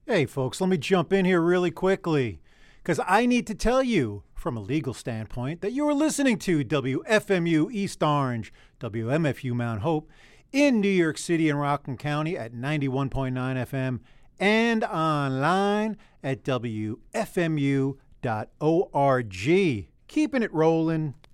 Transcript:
Hey, folks, let me jump in here really quickly because I need to tell you, from a legal standpoint, that you are listening to WFMU East Orange, WMFU Mount Hope in New York City and Rockland County at 91.9 FM and online at WFMU.org. Keeping it rolling.